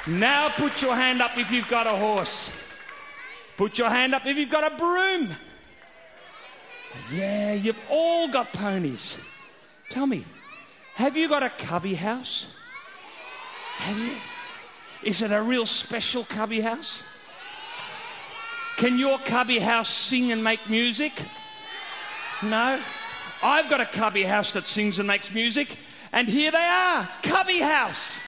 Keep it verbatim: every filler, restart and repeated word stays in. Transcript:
Now put your hand up if you've got a horse. Put your hand up if you've got a broom. Yeah, you've all got ponies. Tell me, have you got a cubby house? Have you? Is it a real special cubby house? Can your cubby house sing and make music? No? I've got a cubby house that sings and makes music, and here they are, Cubby House.